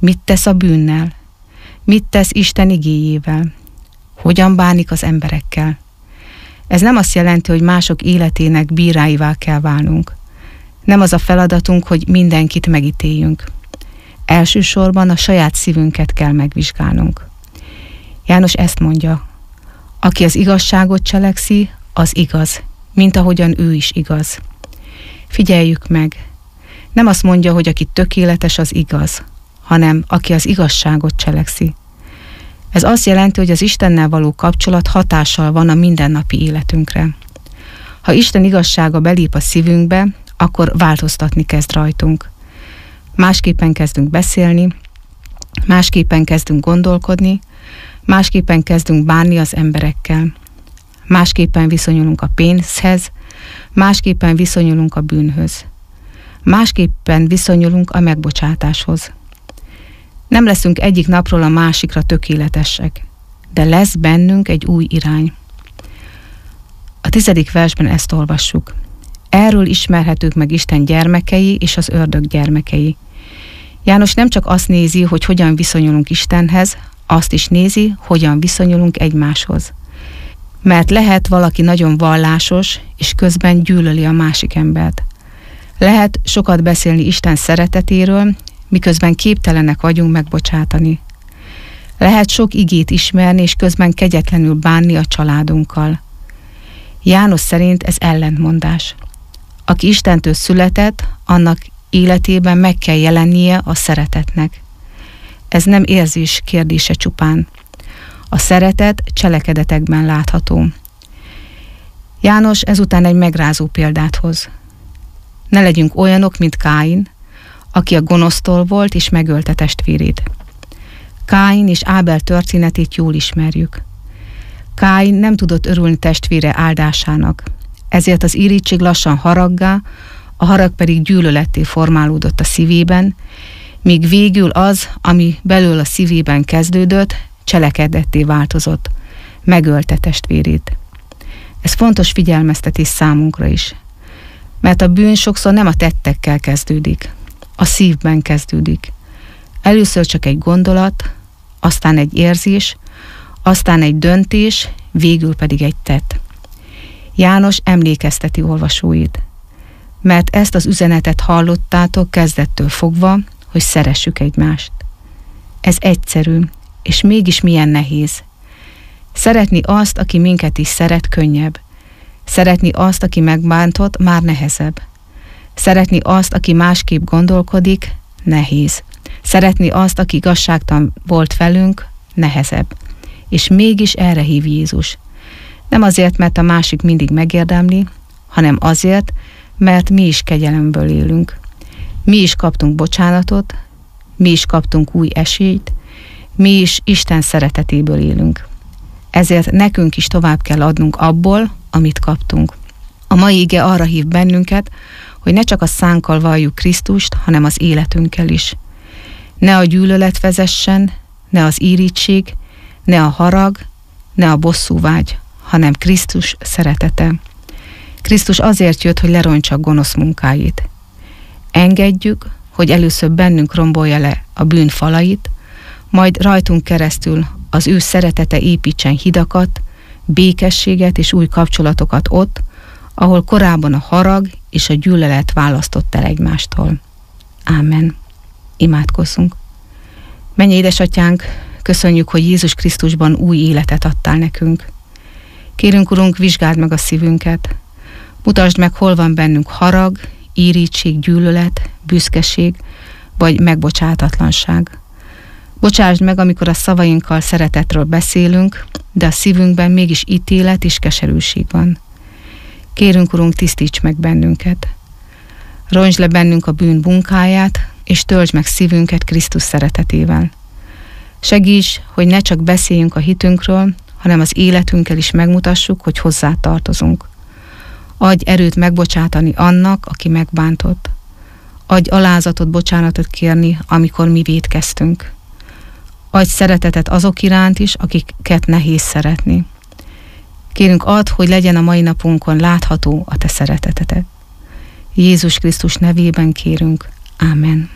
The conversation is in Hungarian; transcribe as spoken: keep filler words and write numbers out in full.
Mit tesz a bűnnel? Mit tesz Isten igéjével? Hogyan bánik az emberekkel? Ez nem azt jelenti, hogy mások életének bíráivá kell válnunk. Nem az a feladatunk, hogy mindenkit megítéljünk. Elsősorban a saját szívünket kell megvizsgálnunk. János ezt mondja: aki az igazságot cselekszi, az igaz, mint ahogyan ő is igaz. Figyeljük meg! Nem azt mondja, hogy aki tökéletes, az igaz, hanem aki az igazságot cselekszi. Ez azt jelenti, hogy az Istennel való kapcsolat hatással van a mindennapi életünkre. Ha Isten igazsága belép a szívünkbe, akkor változtatni kezd rajtunk. Másképpen kezdünk beszélni, másképpen kezdünk gondolkodni, másképpen kezdünk bánni az emberekkel. Másképpen viszonyulunk a pénzhez, másképpen viszonyulunk a bűnhöz. Másképpen viszonyulunk a megbocsátáshoz. Nem leszünk egyik napról a másikra tökéletesek, de lesz bennünk egy új irány. A tizedik versben ezt olvassuk. Erről ismerhetők meg Isten gyermekei és az ördög gyermekei. János nem csak azt nézi, hogy hogyan viszonyulunk Istenhez, azt is nézi, hogyan viszonyulunk egymáshoz. Mert lehet valaki nagyon vallásos, és közben gyűlöli a másik embert. Lehet sokat beszélni Isten szeretetéről, miközben képtelenek vagyunk megbocsátani. Lehet sok igét ismerni, és közben kegyetlenül bánni a családunkkal. János szerint ez ellentmondás. Aki Istentől született, annak életében meg kell jelennie a szeretetnek. Ez nem érzés kérdése csupán. A szeretet cselekedetekben látható. János ezután egy megrázó példát hoz. Ne legyünk olyanok, mint Káin, aki a gonosztól volt és megölte testvérét. Káin és Ábel történetét jól ismerjük. Káin nem tudott örülni testvére áldásának, ezért az irítség lassan haraggá, a harag pedig gyűlöletté formálódott a szívében, míg végül az, ami belül a szívében kezdődött, cselekedetté változott, megölte testvérét. Ez fontos figyelmeztetés számunkra is, mert a bűn sokszor nem a tettekkel kezdődik, a szívben kezdődik. Először csak egy gondolat, aztán egy érzés, aztán egy döntés, végül pedig egy tett. János emlékezteti olvasóit, mert ezt az üzenetet hallottátok kezdettől fogva, hogy szeressük egymást. Ez egyszerű, és mégis milyen nehéz. Szeretni azt, aki minket is szeret, könnyebb. Szeretni azt, aki megbántott, már nehezebb. Szeretni azt, aki másképp gondolkodik, nehéz. Szeretni azt, aki igazságtalan volt velünk, nehezebb. És mégis erre hív Jézus. Nem azért, mert a másik mindig megérdemli, hanem azért, mert mi is kegyelemből élünk. Mi is kaptunk bocsánatot, mi is kaptunk új esélyt, mi is Isten szeretetéből élünk. Ezért nekünk is tovább kell adnunk abból, amit kaptunk. A mai ige arra hív bennünket, hogy ne csak a szánkkal valljuk Krisztust, hanem az életünkkel is. Ne a gyűlölet vezessen, ne az irítség, ne a harag, ne a bosszúvágy, hanem Krisztus szeretete. Krisztus azért jött, hogy lerontsa a gonosz munkáit. Engedjük, hogy először bennünk rombolja le a bűn falait, majd rajtunk keresztül az ő szeretete építsen hidakat, békességet és új kapcsolatokat ott, ahol korábban a harag és a gyűlölet választott el egymástól. Ámen. Imádkozzunk. Menj, édesatyánk, köszönjük, hogy Jézus Krisztusban új életet adtál nekünk. Kérünk, Urunk, vizsgáld meg a szívünket. Mutasd meg, hol van bennünk harag, irítség, gyűlölet, büszkeség vagy megbocsátatlanság. Bocsásd meg, amikor a szavainkkal szeretetről beszélünk, de a szívünkben mégis ítélet és keserűség van. Kérünk, Urunk, tisztíts meg bennünket. Rontsd le bennünk a bűn munkáját, és töltsd meg szívünket Krisztus szeretetével. Segíts, hogy ne csak beszéljünk a hitünkről, hanem az életünkkel is megmutassuk, hogy hozzá tartozunk. Adj erőt megbocsátani annak, aki megbántott. Adj alázatot, bocsánatot kérni, amikor mi vétkeztünk. Adj szeretetet azok iránt is, akiket nehéz szeretni. Kérünk, add, hogy legyen a mai napunkon látható a te szeretetedet. Jézus Krisztus nevében kérünk. Ámen.